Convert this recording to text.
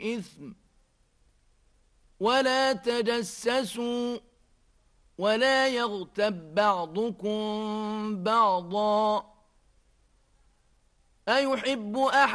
إثم ولا تجسسوا ولا يغتب بعضكم بعضا أيحب أحد